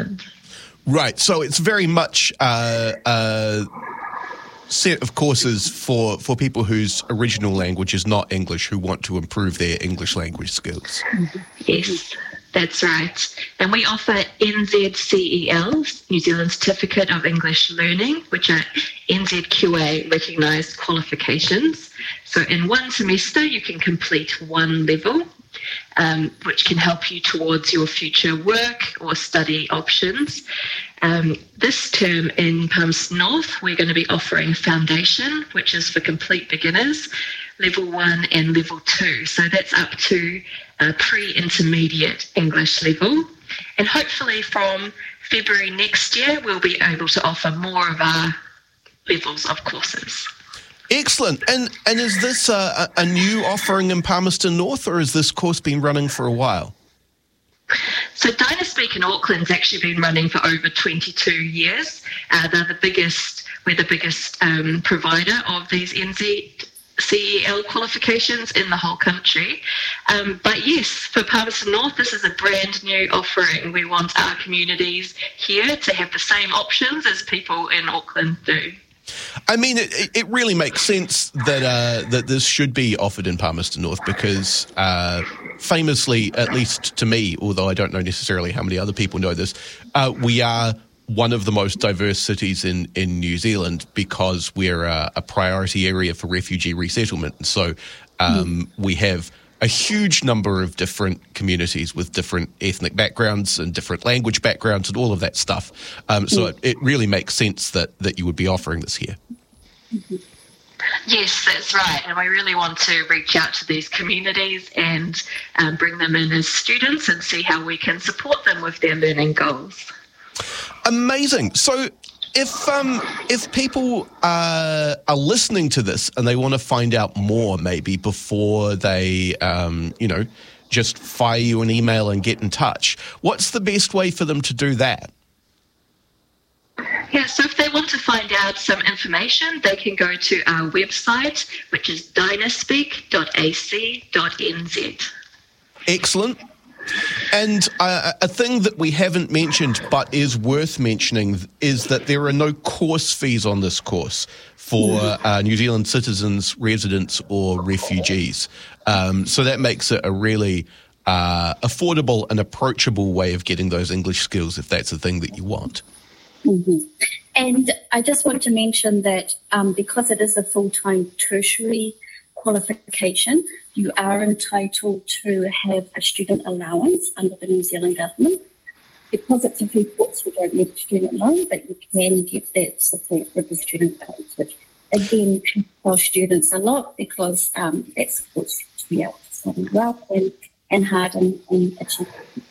Zealand. Right, so it's very much a set of courses for people whose original language is not English, who want to improve their English language skills. Yes, that's right. And we offer NZCEL, New Zealand Certificate of English Learning, which are NZQA recognised qualifications. So in one semester, you can complete one level, which can help you towards your future work or study options. This term in Palmerston North, we're going to be offering Foundation, which is for complete beginners, Level 1 and Level 2. So that's up to pre-intermediate English level. And hopefully from February next year, we'll be able to offer more of our levels of courses. Excellent. And is this a new offering in Palmerston North, or has this course been running for a while? So Dynaspeak in Auckland's actually been running for over 22 years. We're the biggest provider of these NZCEL qualifications in the whole country. But yes, for Palmerston North, this is a brand new offering. We want our communities here to have the same options as people in Auckland do. I mean, it really makes sense that this should be offered in Palmerston North because famously, at least to me, although I don't know necessarily how many other people know this, we are one of the most diverse cities in New Zealand because we're a priority area for refugee resettlement. And so we have a huge number of different communities with different ethnic backgrounds and different language backgrounds and all of that stuff. So it really makes sense that you would be offering this here. Yes, that's right. And we really want to reach out to these communities and bring them in as students and see how we can support them with their learning goals. Amazing. So if people are listening to this and they want to find out more maybe before they, just fire you an email and get in touch, what's the best way for them to do that? Yeah, so if they want to find out some information, they can go to our website, which is dynaspeak.ac.nz. Excellent. And a thing that we haven't mentioned but is worth mentioning is that there are no course fees on this course for New Zealand citizens, residents or refugees. So that makes it a really affordable and approachable way of getting those English skills if that's the thing that you want. Mm-hmm. And I just want to mention that because it is a full-time tertiary qualification, you are entitled to have a student allowance under the New Zealand government. Because it's a free course, you don't need a student loan, but you can get that support with the student allowance, which again helps students a lot because that supports you to be able to study well and hard and achieve.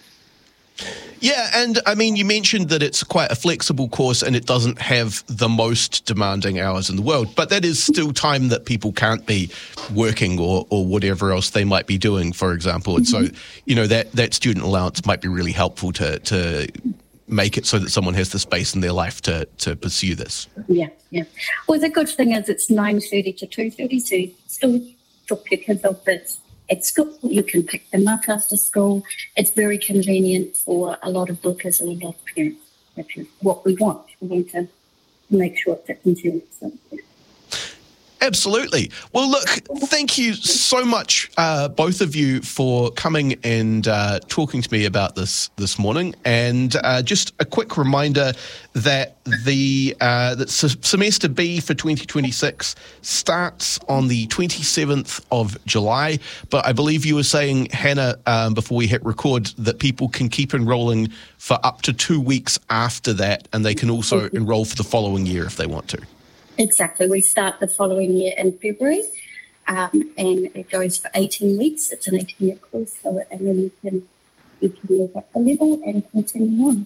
Yeah, and I mean, you mentioned that it's quite a flexible course and it doesn't have the most demanding hours in the world, but that is still time that people can't be working or whatever else they might be doing, for example. And so, that student allowance might be really helpful to make it so that someone has the space in their life to pursue this. Yeah. Well, the good thing is it's 9:30 to 2:30, so you still drop your kids off at school, you can pick them up after school. It's very convenient for a lot of workers and a lot of parents, which is what we want. We want to make sure it fits into it. So, yeah. Absolutely. Well, look, thank you so much, both of you, for coming and talking to me about this morning. And just a quick reminder that that semester B for 2026 starts on the 27th of July. But I believe you were saying, Hannah, before we hit record, that people can keep enrolling for up to 2 weeks after that, and they can also enroll for the following year if they want to. Exactly. We start the following year in February, and it goes for 18 weeks. It's an 18-year course, and then you can move up the level and continue on.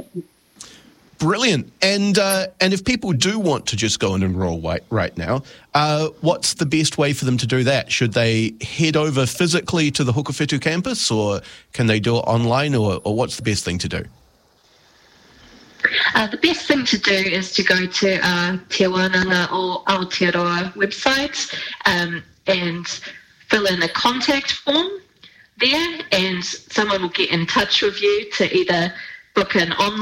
Brilliant. And if people do want to just go and enroll right now, what's the best way for them to do that? Should they head over physically to the Hukawhitu campus, or can they do it online, or what's the best thing to do? The best thing to do is to go to our Te Wānanga or Aotearoa website and fill in a contact form there, and someone will get in touch with you to either book an online